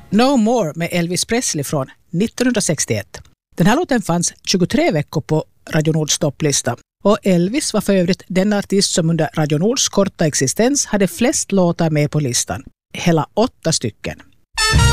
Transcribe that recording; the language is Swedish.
No More med Elvis Presley från 1961. Den här låten fanns 23 veckor på Radio Nords topplista. Och Elvis var för övrigt den artist som under Radio Nords korta existens hade flest låtar med på listan. Hela 8 stycken.